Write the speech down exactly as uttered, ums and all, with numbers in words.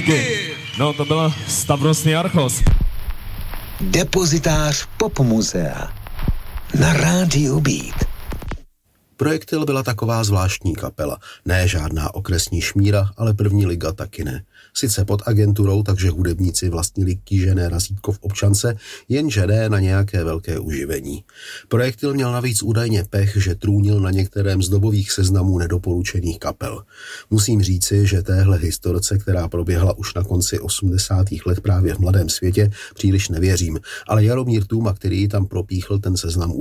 Díky. No, to byla Stavros Niarchos. Depozitář Popmuzea na rádiu Beat. Projektil byla taková zvláštní kapela. Ne žádná okresní šmíra, ale první liga taky ne. Sice pod agenturou, takže hudebníci vlastnili kýžené razítko v občance, jenže ne na nějaké velké uživení. Projektil měl navíc údajně pech, že trůnil na některém z dobových seznamů nedoporučených kapel. Musím říci, že téhle historce, která proběhla už na konci osmdesátých let právě v Mladém světě, příliš nevěřím, ale Jaromír Tůma, který ji tam propíchl, ten seznam